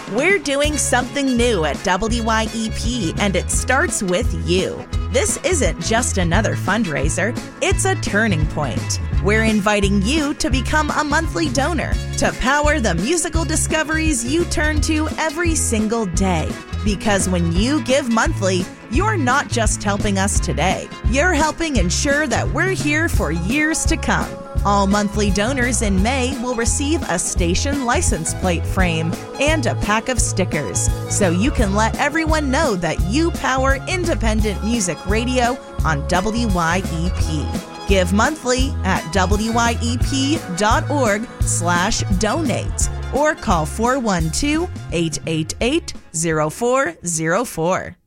We're doing something new at WYEP, and it starts with you. This isn't just another fundraiser, it's a turning point. We're inviting you to become a monthly donor to power the musical discoveries you turn to every single day. Because when you give monthly, you're not just helping us today, you're helping ensure that we're here for years to come. All monthly donors in May will receive a station license plate frame and a pack of stickers, so you can let everyone know that you power independent music radio on WYEP. Give monthly at wyep.org/donate or call 412-888-0404.